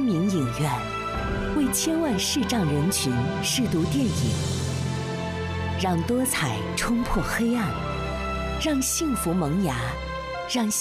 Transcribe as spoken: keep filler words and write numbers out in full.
明影院，为千万视障人群试读电影，让多彩冲破黑暗，让幸福萌芽，让